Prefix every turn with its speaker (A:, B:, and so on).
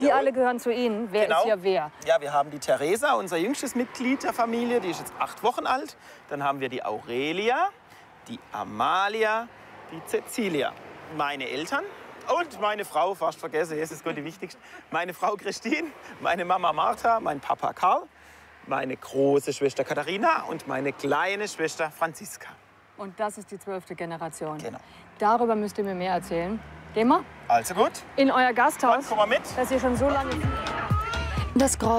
A: Die
B: Jawohl.
A: alle gehören zu Ihnen. Wer
B: Genau.
A: ist hier wer?
B: Ja, wir haben die Theresa, unser jüngstes Mitglied der Familie, die ist jetzt 8 Wochen alt. Dann haben wir die Aurelia, die Amalia, die Cecilia. Meine Eltern und meine Frau, fast vergessen, jetzt ist gut die wichtigste. Meine Frau Christine, meine Mama Martha, mein Papa Karl, meine große Schwester Katharina und meine kleine Schwester Franziska.
A: Und das ist die 12. Generation.
B: Genau.
A: Darüber müsst ihr mir mehr erzählen. Gehen wir
B: Also gut,
A: in euer Gasthaus,
B: komm mal mit.
A: das ihr schon so lange...
C: Das